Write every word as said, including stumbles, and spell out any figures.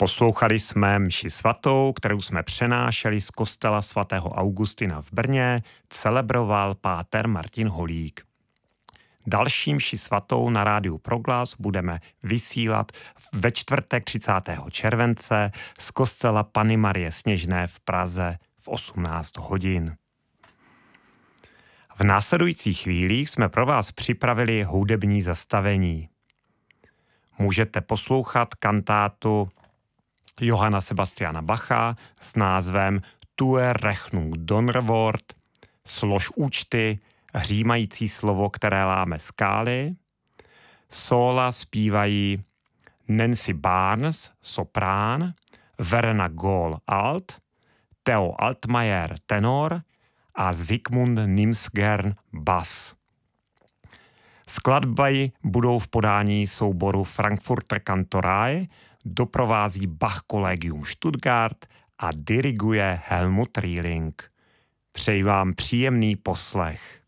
Poslouchali jsme mši svatou, kterou jsme přenášeli z kostela svatého Augustina v Brně, celebroval páter Martin Holík. Další mši svatou na rádiu Proglas budeme vysílat ve čtvrtek třicátého července z kostela Panny Marie Sněžné v Praze v osmnáct hodin. V následujících chvílích jsme pro vás připravili hudební zastavení. Můžete poslouchat kantátu Johanna Sebastiana Bacha s názvem Tue Rechnung Donnerwort, slož účty, hřímající slovo, které láme skály. Sóla zpívají Nancy Barnes, soprán, Verena Gohl, alt, Theo Altmaier, tenor a Zygmunt Nimsgern, bas. Skladby budou v podání souboru Frankfurter Kantorei, doprovází Bach Collegium Stuttgart a diriguje Helmut Rieling. Přeji vám příjemný poslech.